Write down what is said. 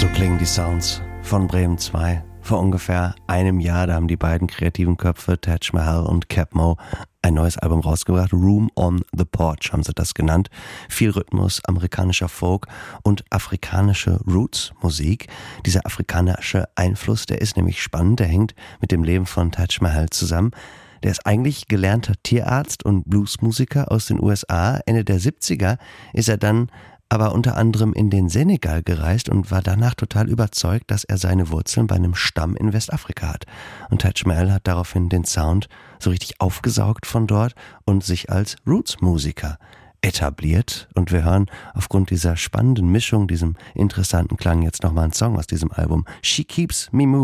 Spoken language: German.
So klingen die Sounds von Bremen 2. Vor ungefähr einem Jahr, da haben die beiden kreativen Köpfe, Taj Mahal und Keb Mo, ein neues Album rausgebracht. Room on the Porch haben sie das genannt. Viel Rhythmus, amerikanischer Folk und afrikanische Roots-Musik. Dieser afrikanische Einfluss, der ist nämlich spannend, der hängt mit dem Leben von Taj Mahal zusammen. Der ist eigentlich gelernter Tierarzt und Bluesmusiker aus den USA. Ende der 70er ist er dann aber unter anderem in den Senegal gereist und war danach total überzeugt, dass er seine Wurzeln bei einem Stamm in Westafrika hat. Und Taj Mahal hat daraufhin den Sound so richtig aufgesaugt von dort und sich als Roots-Musiker etabliert. Und wir hören aufgrund dieser spannenden Mischung, diesem interessanten Klang jetzt nochmal einen Song aus diesem Album. She Keeps Me Moving.